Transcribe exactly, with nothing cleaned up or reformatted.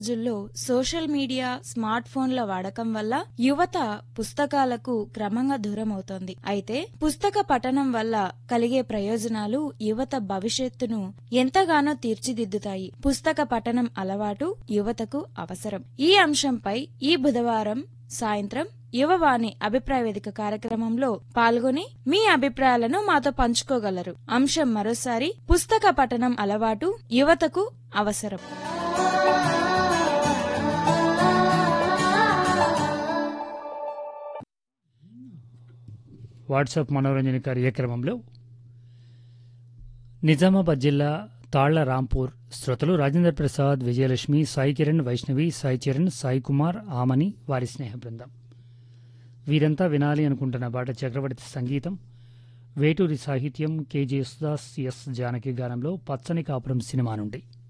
రోజుల్లో social media, smart ఫోన్ల వాడకం వల్ల యువత పుస్తకాలకు క్రమంగా దూరం అవుతోంది. అయితే పుస్తక పఠనం వల్ల కలిగే ప్రయోజనాలు యువత భవిష్యత్తును ఎంతగానో తీర్చిదిద్దుతాయి. పుస్తక పఠనం అలవాటు యువతకు అవసరం. ఈ అంశంపై ఈ బుధవారం సాయంత్రం యువవాణి అభిప్రాయ వేదిక కార్యక్రమంలో పాల్గొని మీ అభిప్రాయాలను మాతో పంచుకోగలరు. అంశం మరోసారి, పుస్తక పఠనం అలవాటు యువతకు అవసరం. వాట్సాప్ మనోరంజన కార్యక్రమంలో నిజామాబాద్ జిల్లా తాళ్ల రాంపూర్ శ్రోతలు రాజేంద్ర ప్రసాద్, విజయలక్ష్మి, సాయి కిరణ్, వైష్ణవి, సాయి చరణ్, సాయి కుమార్, ఆమని, వారి స్నేహ బృందం వీరంతా వినాలి అనుకుంటున్న బాట చక్రవర్తి సంగీతం, వేటూరి సాహిత్యం, కె జే యేసుదాస్, ఎస్ జానకి గానంలో పచ్చని కాపురం సినిమా నుండి.